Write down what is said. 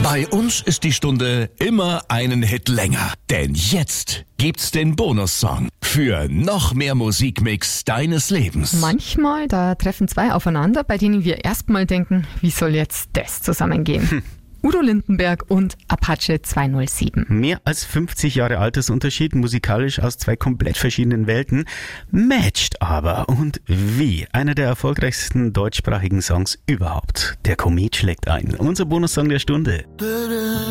Bei uns ist die Stunde immer einen Hit länger. Denn jetzt gibt's den Bonussong für noch mehr Musikmix deines Lebens. Manchmal, da treffen zwei aufeinander, bei denen wir erstmal denken, wie soll jetzt das zusammengehen? Udo Lindenberg und Apache 207. Mehr als 50 Jahre Altersunterschied, musikalisch aus zwei komplett verschiedenen Welten, matcht aber und wie. Einer der erfolgreichsten deutschsprachigen Songs überhaupt. Der Komet schlägt ein. Unser Bonussong der Stunde.